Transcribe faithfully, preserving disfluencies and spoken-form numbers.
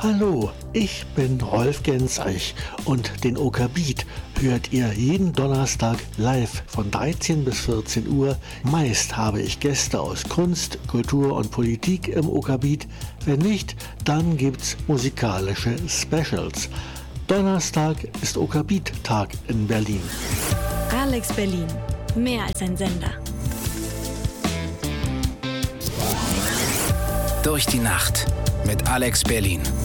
Hallo, ich bin Rolf Genzeich und den OK Beat hört ihr jeden Donnerstag live von dreizehn bis vierzehn Uhr. Meist habe ich Gäste aus Kunst, Kultur und Politik im OK Beat. Wenn nicht, dann gibt's musikalische Specials. Donnerstag ist OK Beat Tag in Berlin. Alex Berlin, mehr als ein Sender. Durch die Nacht mit Alex Berlin.